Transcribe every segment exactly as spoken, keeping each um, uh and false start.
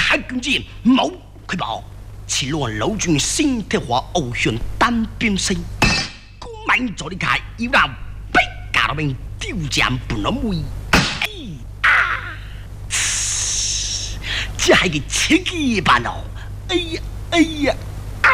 太君子冇佢บอก此乱老轉先的話翱翔單邊聲，古敏咗啲界要鬧逼架到命丟站半兩妹，哎啊！只係佢刺激辦哦，哎呀哎呀哎！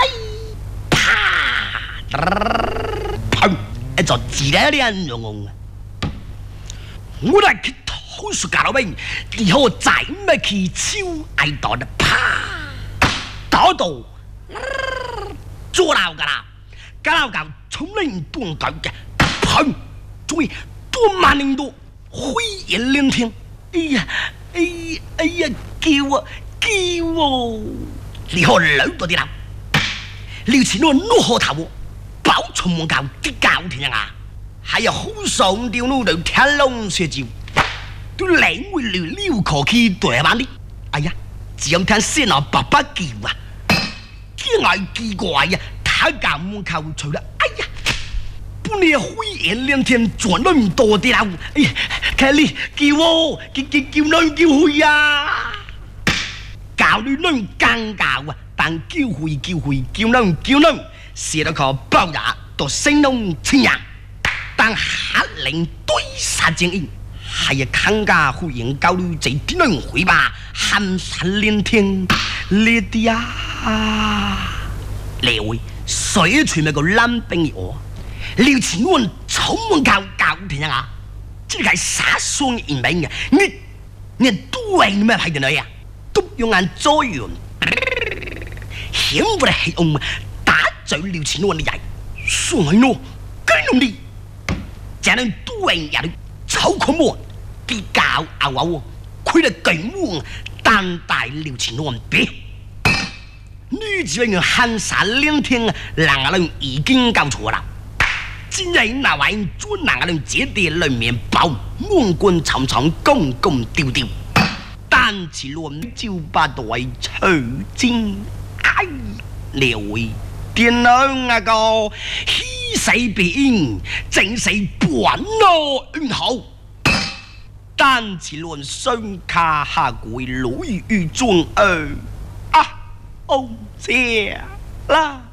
啪！砰！一座自然靚容容啊！我嚟佢好熟架到命，以後再咩去超愛到的啪！打到做鬧噶啦，搞搞從零斷九嘅，砰！終於多萬零多，灰煙連天，哎呀，哎呀，哎呀，叫啊叫啊！你可老多啲啦，廖前我怒喝頭，爆從門教啲教天啊！還有好上吊路度天龍雪照，都領會了撩可氣對嘛你，哎呀，只有聽先啊爸爸叫啊！驚礙奇怪呀，他教門口除啦，哎呀，半夜灰煙連天，轉輪多啲啦，哎呀，睇你叫我叫叫叫輪叫去啊！教你輪更教啊，但叫會叫會叫輪叫輪，寫到個包也都聲龍清揚，但下令對殺正義，係啊更加會應教你這啲輪回吧，喊山連天呢啲啊！你會水全咪個冷冰我，廖前安草門教教天啊！這係殺傷人命嘅，你你對咩係嘅女啊？都用眼作用，險不嚟係用打嘴廖前安嘅人，所以我跟住你，這樣對人哋草可摸，啲教牛牛，佢哋勁喎，但大廖前安別。女子人喊殺連天，兩個人已經搞錯啦。今日那位做兩個人接地裏面包，滿貫長長，公公丟丟，單次亂招八代取經，哎，兩位點樣啊個氣勢變，正是本咯唔好。單次亂雙卡下跪，女與中二。哦，這啦。